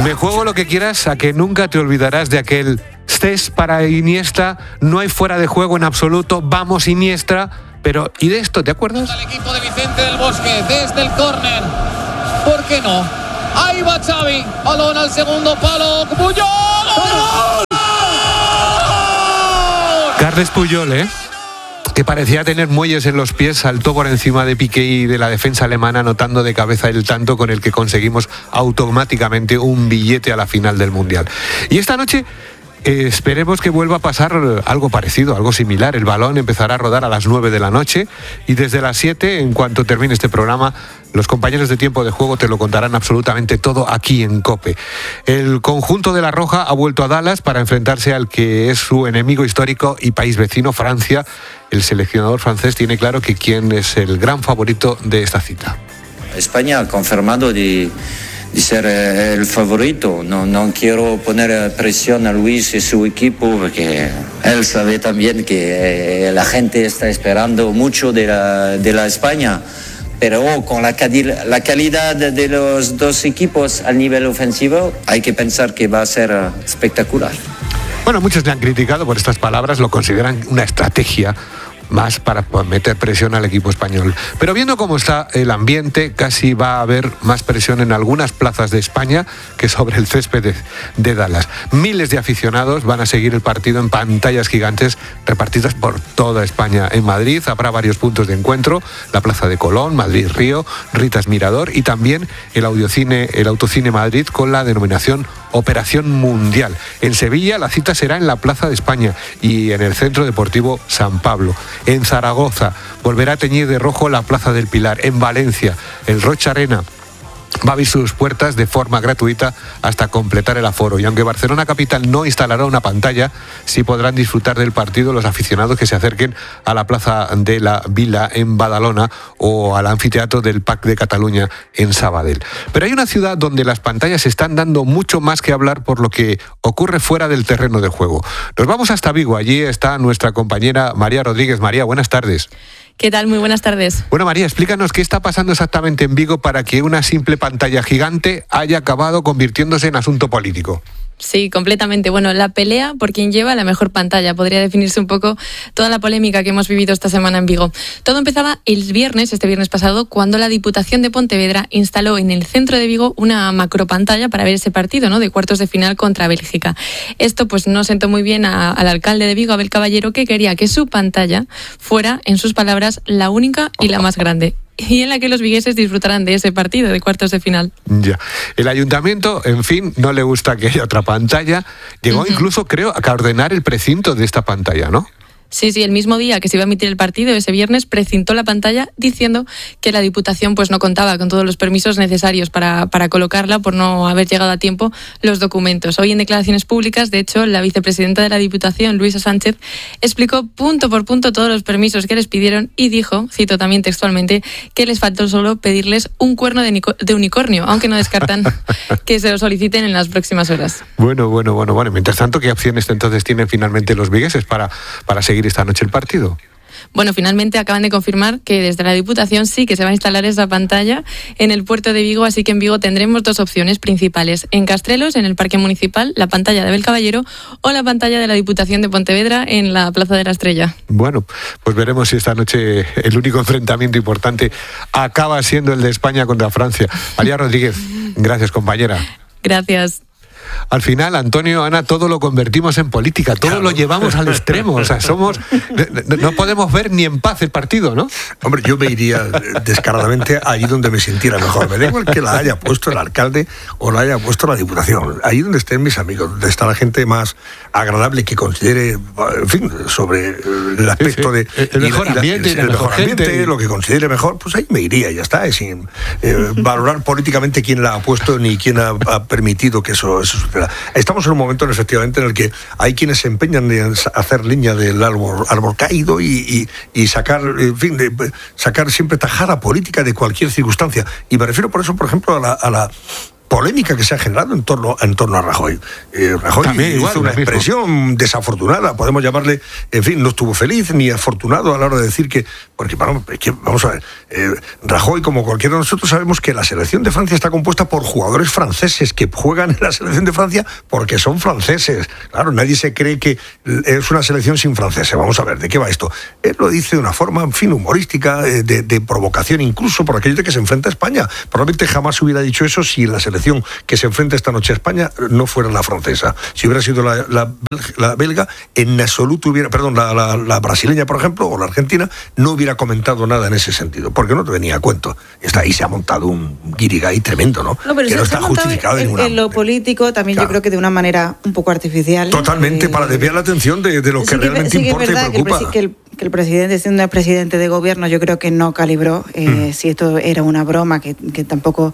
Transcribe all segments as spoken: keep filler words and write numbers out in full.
Me juego lo que quieras a que nunca te olvidarás de aquel Cés para Iniesta, no hay fuera de juego en absoluto, vamos Iniesta, pero ¿y de esto te acuerdas? El equipo de Vicente del Bosque desde el córner, ¿por qué no? Ahí va Xavi, balón al segundo palo, Puyol. Carles Puyol, ¿eh? que parecía tener muelles en los pies, saltó por encima de Piqué y de la defensa alemana, anotando de cabeza el tanto con el que conseguimos automáticamente un billete a la final del Mundial. Y esta noche Eh, esperemos que vuelva a pasar algo parecido, algo similar. El balón empezará a rodar a las nueve de la noche y desde las siete, en cuanto termine este programa, los compañeros de Tiempo de Juego te lo contarán absolutamente todo aquí en COPE. El conjunto de la Roja ha vuelto a Dallas para enfrentarse al que es su enemigo histórico y país vecino, Francia. El seleccionador francés tiene claro que quién es el gran favorito de esta cita. España ha confirmado de... de ser el favorito. No, no quiero poner presión a Luis y su equipo porque él sabe también que la gente está esperando mucho de la, de la España, pero con la, la calidad de los dos equipos al nivel ofensivo hay que pensar que va a ser espectacular. Bueno, muchos le han criticado por estas palabras, lo consideran una estrategia más para meter presión al equipo español. Pero viendo cómo está el ambiente, casi va a haber más presión en algunas plazas de España que sobre el césped de, de Dallas. Miles de aficionados van a seguir el partido en pantallas gigantes repartidas por toda España. En Madrid habrá varios puntos de encuentro, la Plaza de Colón, Madrid-Río, Ritas Mirador y también el Audiocine, el Autocine Madrid con la denominación Operación Mundial. En Sevilla la cita será en la Plaza de España y en el Centro Deportivo San Pablo. En Zaragoza volverá a teñir de rojo la Plaza del Pilar. En Valencia, el Rocha Arena va a abrir sus puertas de forma gratuita hasta completar el aforo. Y aunque Barcelona Capital no instalará una pantalla, sí podrán disfrutar del partido los aficionados que se acerquen a la Plaza de la Vila en Badalona o al anfiteatro del P A C de Cataluña en Sabadell. Pero hay una ciudad donde las pantallas están dando mucho más que hablar por lo que ocurre fuera del terreno de juego. Nos vamos hasta Vigo. Allí está nuestra compañera María Rodríguez. María, buenas tardes. ¿Qué tal? Muy buenas tardes. Bueno, María, explícanos qué está pasando exactamente en Vigo para que una simple pantalla gigante haya acabado convirtiéndose en asunto político. Sí, completamente. Bueno, la pelea por quien lleva la mejor pantalla. Podría definirse un poco toda la polémica que hemos vivido esta semana en Vigo. Todo empezaba el viernes, este viernes pasado, cuando la Diputación de Pontevedra instaló en el centro de Vigo una macropantalla para ver ese partido, ¿no?, de cuartos de final contra Bélgica. Esto pues no sentó muy bien a, al alcalde de Vigo, Abel Caballero, que quería que su pantalla fuera, en sus palabras, la única y la más grande, y en la que los vigueses disfrutarán de ese partido de cuartos de final. Ya. El ayuntamiento, en fin, no le gusta que haya otra pantalla. Llegó uh-huh. incluso, creo, a ordenar el precinto de esta pantalla, ¿no? Sí, sí, el mismo día que se iba a emitir el partido, ese viernes, precintó la pantalla diciendo que la Diputación pues no contaba con todos los permisos necesarios para, para colocarla por no haber llegado a tiempo los documentos. Hoy en declaraciones públicas, de hecho, la vicepresidenta de la Diputación, Luisa Sánchez, explicó punto por punto todos los permisos que les pidieron y dijo, cito también textualmente, que les faltó solo pedirles un cuerno de, nico- de unicornio, aunque no descartan que se lo soliciten en las próximas horas. Bueno, bueno, bueno, bueno. Mientras tanto, ¿qué opciones entonces tienen finalmente los vigueses para, para seguir esta noche el partido? Bueno, finalmente acaban de confirmar que desde la Diputación sí que se va a instalar esa pantalla en el puerto de Vigo, así que en Vigo tendremos dos opciones principales. En Castrelos, en el Parque Municipal, la pantalla de Abel Caballero, o la pantalla de la Diputación de Pontevedra en la Plaza de la Estrella. Bueno, pues veremos si esta noche el único enfrentamiento importante acaba siendo el de España contra Francia. María Rodríguez, gracias, compañera. Gracias. Al final, Antonio, Ana, todo lo convertimos en política, todo claro. lo llevamos al extremo, o sea, somos, no podemos ver ni en paz el partido, ¿no? Hombre, yo me iría descaradamente allí donde me sintiera mejor, me da igual que la haya puesto el alcalde o la haya puesto la Diputación, allí donde estén mis amigos, donde está la gente más agradable que considere, en fin, sobre el aspecto sí, sí. de... El mejor ambiente, el, el mejor ambiente, lo que considere mejor, pues ahí me iría, ya está, sin eh, valorar políticamente quién la ha puesto ni quién ha, ha permitido que eso, eso suceda. Estamos en un momento, efectivamente, en el que hay quienes se empeñan en hacer leña del árbol, árbol caído y, y, y sacar, en fin, de, sacar siempre tajada política de cualquier circunstancia. Y me refiero por eso, por ejemplo, a la... A la polémica que se ha generado en torno, en torno a Rajoy. Eh, Rajoy También hizo igual, una mismo. expresión desafortunada, podemos llamarle, en fin, no estuvo feliz ni afortunado a la hora de decir que, porque bueno, es que, vamos a ver, eh, Rajoy, como cualquiera de nosotros, sabemos que la selección de Francia está compuesta por jugadores franceses que juegan en la selección de Francia porque son franceses. Claro, nadie se cree que es una selección sin franceses. Vamos a ver, ¿de qué va esto? Él lo dice de una forma, en fin, humorística, de, de provocación, incluso por aquello de que se enfrenta a España. Probablemente jamás hubiera dicho eso si la selección que se enfrenta esta noche a España no fuera la francesa. Si hubiera sido la, la, la belga, en absoluto hubiera, perdón, la, la, la brasileña, por ejemplo, o la argentina, no hubiera comentado nada en ese sentido, porque no te venía a cuento. Está ahí, se ha montado un guirigay tremendo, ¿no? No, pero que no está justificado en, de ninguna en lo político también, claro. Yo creo que de una manera un poco artificial. Totalmente, eh, para desviar la atención de, de lo sí que, que realmente sí que importa es verdad y preocupa. Que el, que, el, que el presidente, siendo el presidente de gobierno, yo creo que no calibró eh, mm. si esto era una broma, que, que tampoco,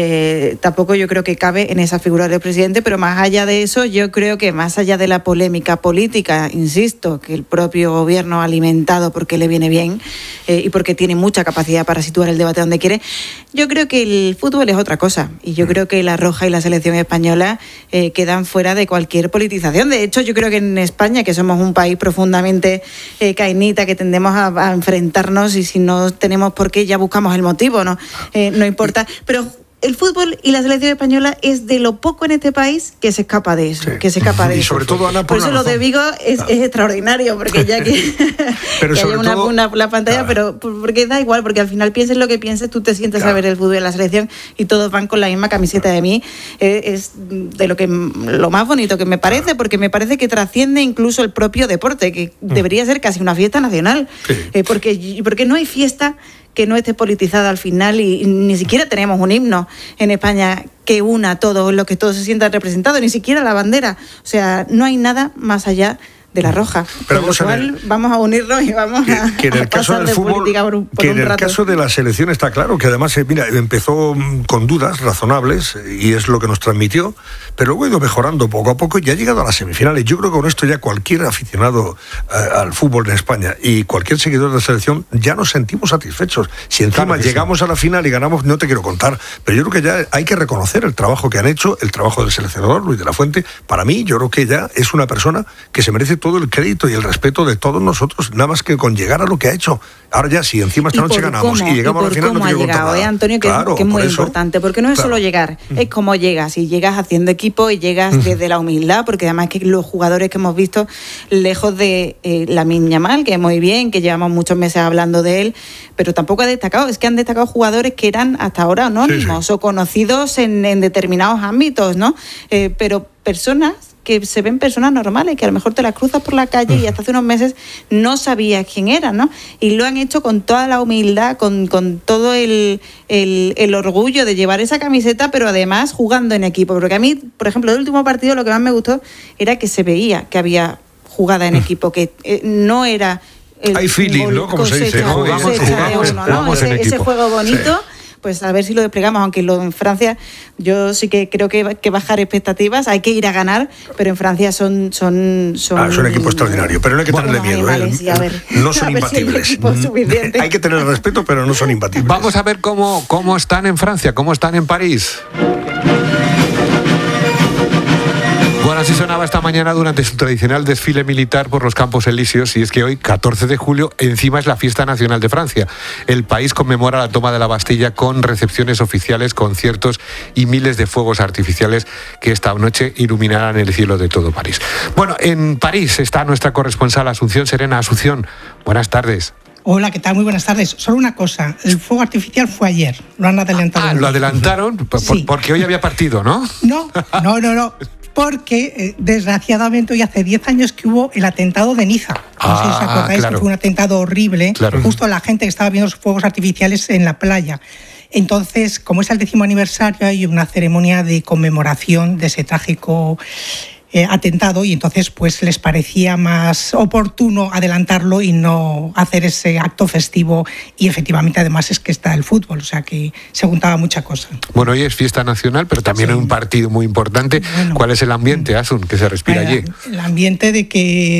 eh, tampoco yo creo que cabe en esa figura del presidente, pero más allá de eso, yo creo que más allá de la polémica política, insisto, que el propio gobierno ha alimentado porque le viene bien eh, y porque tiene mucha capacidad para situar el debate donde quiere, yo creo que el fútbol es otra cosa y yo creo que la Roja y la selección española eh, quedan fuera de cualquier politización. De hecho, yo creo que en España, que somos un país profundamente eh, cainita, que tendemos a, a enfrentarnos y si no tenemos por qué ya buscamos el motivo, no, eh, no importa, pero el fútbol y la selección española es de lo poco en este país que se escapa de eso, sí. que se escapa de y eso. Sobre todo, Ana, por, por eso lo de Vigo es, claro. es extraordinario, porque ya que, pero que haya una, todo, una, la pantalla, claro. pero porque da igual, porque al final pienses lo que pienses, tú te sientes claro. a ver el fútbol y la selección y todos van con la misma camiseta de mí. Eh, es de lo que lo más bonito que me parece, claro. porque me parece que trasciende incluso el propio deporte, que mm. debería ser casi una fiesta nacional, sí. eh, porque, porque no hay fiesta que no esté politizada al final y, y ni siquiera tenemos un himno en España que una a todos, los que todos se sientan representados, ni siquiera la bandera. O sea, no hay nada más allá de la Roja. Pero con lo cual ver, vamos a unirnos y vamos que, a, que en el a caso pasar del de fútbol, política por un, por que un en el rato. caso de la selección está claro que además, mira, empezó con dudas razonables y es lo que nos transmitió, pero luego ha ido mejorando poco a poco y ya ha llegado a las semifinales. Yo creo que con esto ya cualquier aficionado eh, al fútbol en España y cualquier seguidor de la selección ya nos sentimos satisfechos. Si encima claro llegamos sí. a la final y ganamos, no te quiero contar, pero yo creo que ya hay que reconocer el trabajo que han hecho, el trabajo del seleccionador Luis de la Fuente. Para mí, yo creo que ya es una persona que se merece todo el crédito y el respeto de todos nosotros, nada más que con llegar a lo que ha hecho. Ahora ya, si encima esta noche ganamos y llegamos y a la final, cómo no ha quiero llegado, contar eh, nada. Antonio, que, claro, que es muy eso, importante, porque no es claro. solo llegar, es cómo llegas, y llegas haciendo equipo y llegas desde la humildad, porque además que los jugadores que hemos visto, lejos de eh, Lamine Yamal, que es muy bien, que llevamos muchos meses hablando de él, pero tampoco ha destacado, es que han destacado jugadores que eran hasta ahora anónimos sí, sí. o conocidos en, en determinados ámbitos, ¿no? Eh, pero personas que se ven personas normales, que a lo mejor te las cruzas por la calle y hasta hace unos meses no sabías quién eran, ¿no? Y lo han hecho con toda la humildad, con, con todo el, el, el orgullo de llevar esa camiseta, pero además jugando en equipo. Porque a mí, por ejemplo, el último partido lo que más me gustó era que se veía que había jugada en equipo, que eh, no era... El Hay feeling, ¿no? Como se dice, jugamos, jugamos, uno, ¿no? jugamos ese, en equipo. Ese juego bonito... Sí. Pues a ver si lo desplegamos, aunque lo en Francia yo sí que creo que hay que bajar expectativas, hay que ir a ganar, pero en Francia son son son, ah, es un equipo extraordinario, pero no hay que tenerle miedo, ¿eh? A ver, no son a ver imbatibles. Si hay, hay que tener respeto, pero no son imbatibles. Vamos a ver cómo, cómo están en Francia, cómo están en París. Bueno, así sonaba esta mañana durante su tradicional desfile militar por los Campos Elíseos, y es que hoy, catorce de julio, encima es la fiesta nacional de Francia. El país conmemora la toma de la Bastilla con recepciones oficiales, conciertos y miles de fuegos artificiales que esta noche iluminarán el cielo de todo París. Bueno, en París está nuestra corresponsal Asunción Serena. Asunción, buenas tardes. Hola, ¿qué tal? Muy buenas tardes. Solo una cosa, el fuego artificial fue ayer, lo han adelantado. Ah, lo adelantaron sí. porque hoy había partido, ¿no? No, no, no, no. Porque, eh, desgraciadamente, hoy hace diez años que hubo el atentado de Niza. No ah, sé si os acordáis, claro. que fue un atentado horrible, claro. justo a la gente que estaba viendo los fuegos artificiales en la playa. Entonces, como es el décimo aniversario, hay una ceremonia de conmemoración de ese trágico eh, atentado, y entonces pues les parecía más oportuno adelantarlo y no hacer ese acto festivo, y efectivamente además es que está el fútbol, o sea que se juntaba mucha cosa. Bueno, hoy es fiesta nacional, pero también sí. hay un partido muy importante. Bueno, ¿cuál es el ambiente, Asun, que se respira el, allí? El ambiente de que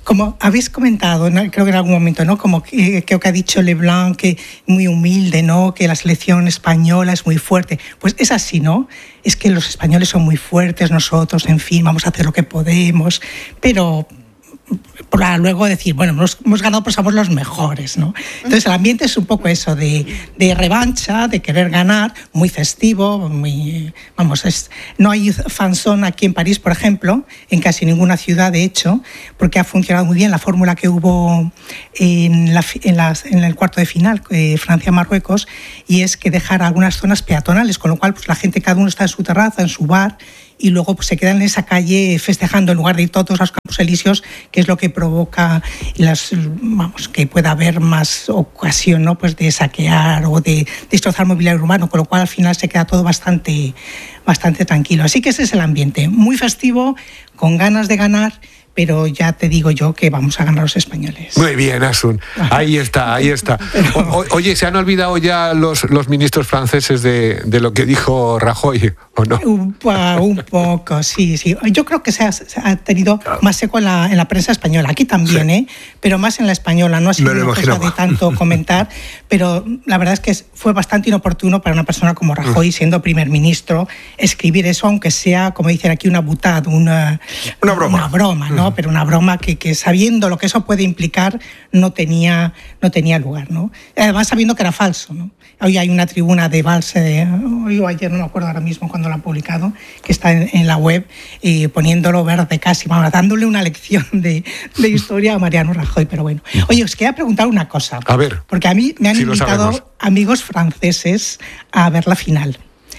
como habéis comentado, ¿no? Creo que en algún momento, ¿no? Como que, creo que ha dicho Leblanc, que muy humilde, ¿no? Que la selección española es muy fuerte. Pues es así, ¿no? Es que los españoles son muy fuertes, nosotros, en fin, vamos a hacer lo que podemos, pero para luego decir, bueno, hemos, hemos ganado, pues somos los mejores, ¿no? Entonces el ambiente es un poco eso, de, de revancha, de querer ganar, muy festivo, muy, vamos, es, no hay fanzone aquí en París, por ejemplo, en casi ninguna ciudad, de hecho, porque ha funcionado muy bien la fórmula que hubo en, la, en, las, en el cuarto de final, eh, Francia-Marruecos, y es que dejar algunas zonas peatonales, con lo cual pues la gente, cada uno está en su terraza, en su bar, y luego pues se quedan en esa calle festejando en lugar de ir todos a los Campos Elíseos, que es lo que provoca las, vamos, que pueda haber más ocasión, ¿no? Pues de saquear o de destrozar mobiliario urbano, con lo cual al final se queda todo bastante, bastante tranquilo. Así que ese es el ambiente, muy festivo, con ganas de ganar, pero ya te digo yo que vamos a ganar los españoles. Muy bien, Asun. Ahí está, ahí está. O, oye, ¿se han olvidado ya los, los ministros franceses de, de lo que dijo Rajoy, o no? Un, un poco, sí, sí. Yo creo que se ha, se ha tenido más eco en la, en la prensa española. Aquí también, sí. ¿eh? Pero más en la española. No ha sido una cosa de tanto comentar, pero la verdad es que fue bastante inoportuno para una persona como Rajoy, siendo primer ministro, escribir eso, aunque sea, como dicen aquí, una butad, una, una broma. Una broma, ¿no? ¿no? Pero una broma que, que sabiendo lo que eso puede implicar no tenía, no tenía lugar, ¿no? Además sabiendo que era falso, ¿no? Hoy hay una tribuna de Valls, de, hoy o ayer, no me acuerdo ahora mismo cuando lo han publicado, que está en, en la web, eh, poniéndolo verde casi, vamos, dándole una lección de, de historia a Mariano Rajoy, pero bueno. Oye, os quería preguntar una cosa. A ver. Porque a mí me han si invitado amigos franceses a ver la final.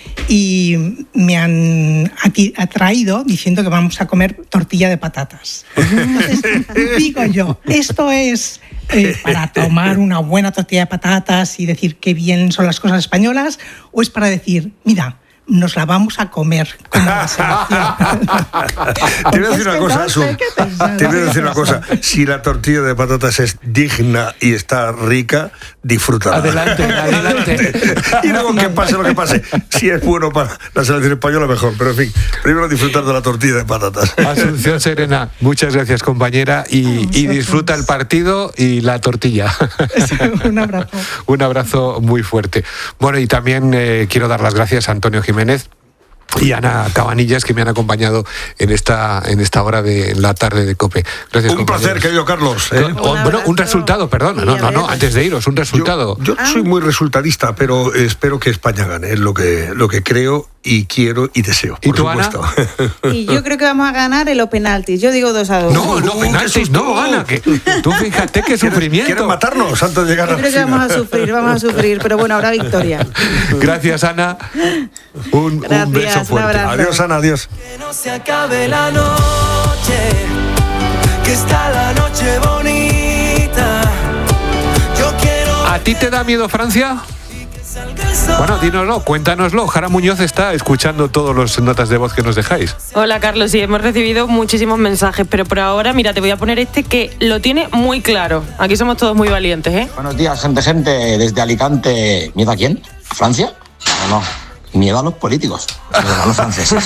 Y me han atraído diciendo que vamos a comer tortilla de patatas. Entonces, digo yo, esto es eh, para tomar una buena tortilla de patatas y decir qué bien son las cosas españolas, o es para decir, mira, nos la vamos a comer como la selección. Te voy a decir una cosa, Asun. Te voy a decir una cosa. Si la tortilla de patatas es digna y está rica, disfrútala. Adelante, adelante. Y luego que pase lo que pase. Si es bueno para la selección española, mejor. Pero en fin, primero disfrutar de la tortilla de patatas. Asunción Serena, muchas gracias, compañera. Y, y disfruta el partido y la tortilla. Sí, un abrazo. Un abrazo muy fuerte. Bueno, y también eh, quiero dar las gracias a Antonio Jiménez y Ana Cabanillas, que me han acompañado en esta en esta hora de la tarde de COPE. Gracias. Un compañeros. placer, querido Carlos. ¿eh? Un, bueno, un resultado, perdona, no, no, no, antes de iros, un resultado. Yo, yo soy muy resultadista, pero espero que España gane, es lo que, lo que creo y quiero y deseo. ¿Y por tú, supuesto. Ana? Y yo creo que vamos a ganar en los penaltis. Yo digo dos a dos. No, no, penaltis, no, Ana, que tú fíjate qué sufrimiento. Quieren matarnos antes de llegar yo a la creo que vamos a sufrir, vamos a sufrir, pero bueno, habrá victoria. Gracias, Ana. Un, Gracias, un beso fuerte. Un adiós, Ana, adiós. Que no se acabe la noche, que está la noche bonita. Yo quiero. ¿A ti te da miedo Francia? Bueno, dínoslo, cuéntanoslo. Jara Muñoz está escuchando todas las notas de voz que nos dejáis. Hola, Carlos, sí, hemos recibido muchísimos mensajes, pero por ahora, mira, te voy a poner este que lo tiene muy claro. Aquí somos todos muy valientes, ¿eh? Buenos días, gente, gente, desde Alicante. ¿Miedo a quién? ¿A Francia? No, no. Miedo a los políticos, miedo a los franceses.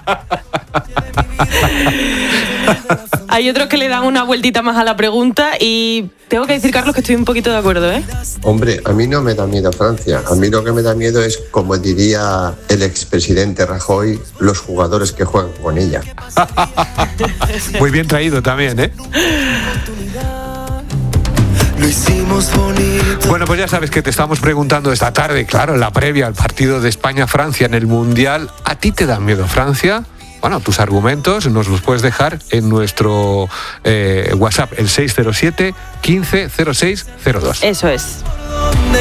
Hay otros que le dan una vueltita más a la pregunta y tengo que decir, Carlos, que estoy un poquito de acuerdo, ¿eh? Hombre, a mí no me da miedo Francia. A mí lo que me da miedo es, como diría el expresidente Rajoy, los jugadores que juegan con ella. Muy bien traído también, ¿eh? Lo hicimos bonito. Bueno, pues ya sabes que te estamos preguntando esta tarde, claro, en la previa al partido de España-Francia en el Mundial. ¿A ti te da miedo Francia? Bueno, tus argumentos nos los puedes dejar en nuestro eh, WhatsApp, el seis cero siete, quince, cero seis cero dos. Eso es.